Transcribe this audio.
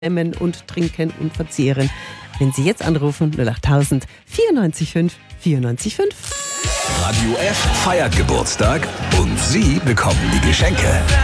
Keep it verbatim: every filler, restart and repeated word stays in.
und trinken und verzehren. Wenn Sie jetzt anrufen, null achttausend vierundneunzig fünf vierundneunzig fünf. Radio F feiert Geburtstag und Sie bekommen die Geschenke.